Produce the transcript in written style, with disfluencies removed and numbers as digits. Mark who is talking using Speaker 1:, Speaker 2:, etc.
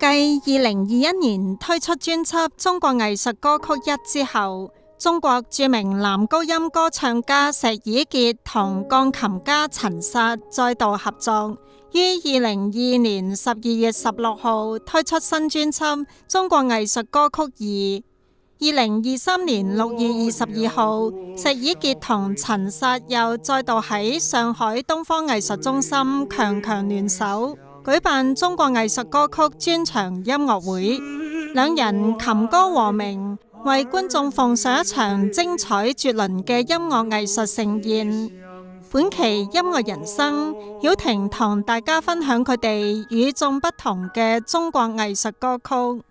Speaker 1: 繼2021年推出專輯《中國藝術歌曲一》之後，中國著名男高音歌唱家石以潔同鋼琴家陳薩再度合作，於2022年12月16號推出新專輯《中國藝術歌曲二》。2023年6月22號，石以潔同陳薩又再度喺上海東方藝術中心強強聯手，舉辦中國藝術歌曲專場音樂會，兩人琴歌和鳴，為觀眾奉上一場精彩絕倫嘅音樂藝術盛宴。本期音樂人生，曉婷同大家分享佢哋與眾不同嘅中國藝術歌曲。